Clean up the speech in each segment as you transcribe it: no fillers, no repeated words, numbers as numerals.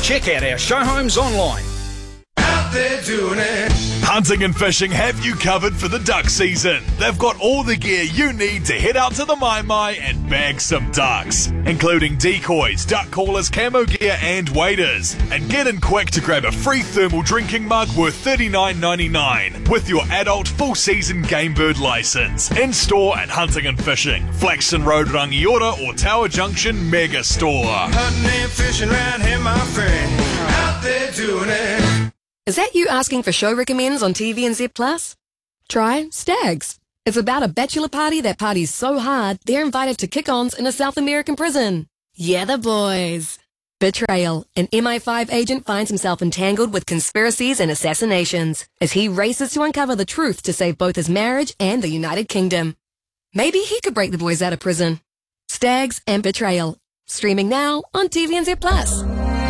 Check out our show homes online. Out there doing it. Hunting and Fishing have you covered for the duck season. They've got all the gear you need to head out to the Mai and bag some ducks, including decoys, duck callers, camo gear and waders. And get in quick to grab a free thermal drinking mug worth $39.99 with your adult full season game bird license. In store at Hunting and Fishing, Flaxton Road, Rangiora or Tower Junction Mega Store. Hunting and fishing round here, my friend. Out there doing it. Is that you asking for show recommends on TV and Zep Plus? Try Stags. It's about a bachelor party that parties so hard they're invited to kick-ons in a South American prison. Yeah, the boys. Betrayal. An MI5 agent finds himself entangled with conspiracies and assassinations as he races to uncover the truth to save both his marriage and the United Kingdom. Maybe he could break the boys out of prison. Stags and Betrayal. Streaming now on TV and Zep Plus.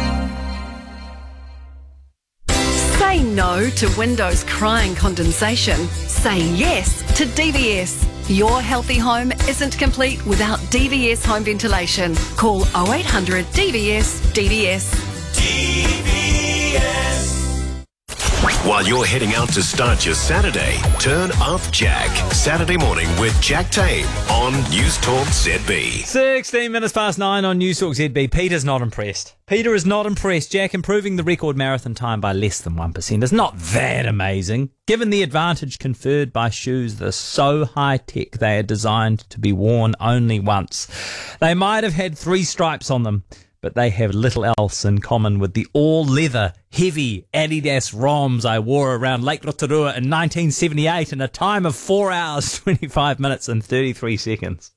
Say no to windows crying condensation. Say yes to DVS. Your healthy home isn't complete without DVS home ventilation. Call 0800 DVS DVS. DVS. While you're heading out to start your Saturday, turn off Jack. Saturday morning with Jack Tame on News Talk ZB. 16 minutes past 9 on News Talk ZB. Peter's not impressed. Peter is not impressed. Jack, improving the record marathon time by less than 1% is not that amazing. Given the advantage conferred by shoes that are so high-tech they are designed to be worn only once. They might have had 3 stripes on them, but they have little else in common with the all-leather, heavy Adidas ROMs I wore around Lake Rotorua in 1978 in a time of 4 hours, 25 minutes and 33 seconds.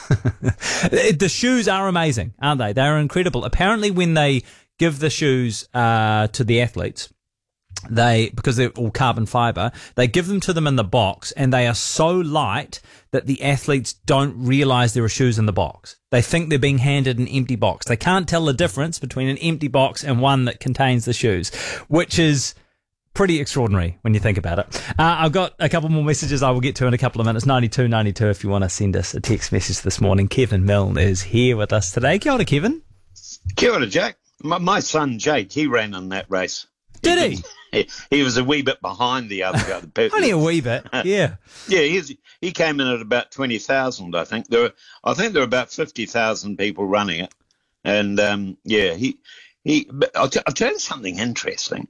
The shoes are amazing, aren't they? They're incredible. Apparently when they give the shoes to the athletes, because they're all carbon fiber, they give them to them in the box and they are so light that the athletes don't realize there are shoes in the box. They think they're being handed an empty box. They can't tell the difference between an empty box and one that contains the shoes, which is pretty extraordinary when you think about it. I've got a couple more messages I will get to in a couple of minutes. 9292 if you want to send us a text message this morning. Kevin Milne is here with us today. Kia ora, Kevin. Kia ora, Jack. My son Jake, he ran in that race. Did he? He was a wee bit behind the other guy. Only a wee bit, yeah. Yeah, he came in at about 20,000, I think. There were about 50,000 people running it. And, but I'll tell you something interesting.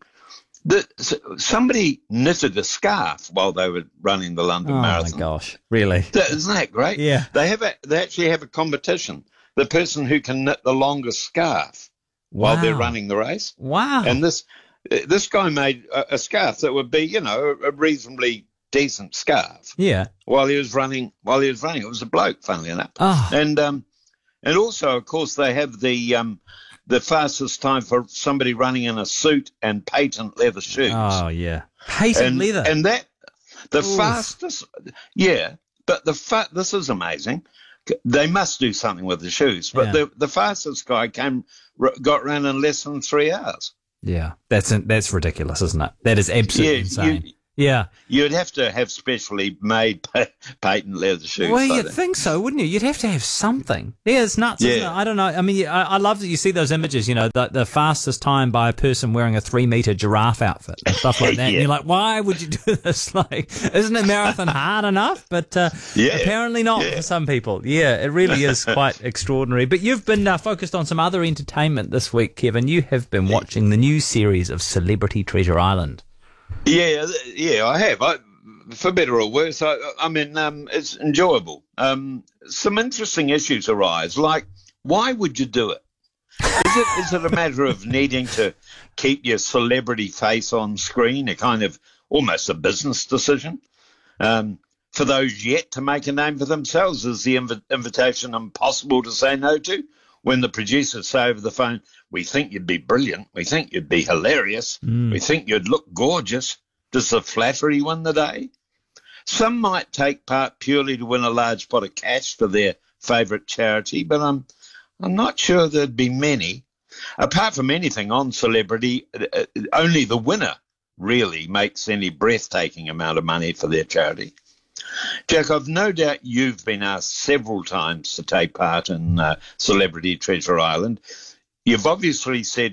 Somebody knitted a scarf while they were running the London Marathon. Oh, my gosh. Really? Isn't that great? Yeah. They actually have a competition. The person who can knit the longest scarf while they're running the race. Wow. And this guy made a scarf that would be, a reasonably decent scarf. Yeah. While he was running, it was a bloke, funnily enough. Oh. And also, of course, they have the fastest time for somebody running in a suit and patent leather shoes. Oh yeah, patent leather. And fastest, yeah. But this is amazing. They must do something with the shoes. But the fastest guy got around in less than 3 hours. Yeah, that's ridiculous, isn't it? That is absolutely insane. Yeah. You'd have to have specially made patent leather shoes. Well, you'd think so, wouldn't you? You'd have to have something. Yeah, it's nuts, isn't it? I don't know. I mean, I love that you see those images, the fastest time by a person wearing a 3-meter giraffe outfit and stuff like that. And you're like, why would you do this? Like, isn't a marathon hard enough? But apparently not for some people. Yeah, it really is quite extraordinary. But you've been focused on some other entertainment this week, Kevin. You have been watching the new series of Celebrity Treasure Island. Yeah, I have. For better or worse, it's enjoyable. Some interesting issues arise, like why would you do it? Is it a matter of needing to keep your celebrity face on screen, a kind of almost a business decision? For those yet to make a name for themselves, is the invitation impossible to say no to? When the producers say over the phone, we think you'd be brilliant, we think you'd be hilarious, we think you'd look gorgeous, does the flattery win the day? Some might take part purely to win a large pot of cash for their favourite charity, but I'm not sure there'd be many. Apart from anything on Celebrity, only the winner really makes any breathtaking amount of money for their charity. Jack, I've no doubt you've been asked several times to take part in Celebrity Treasure Island. You've obviously said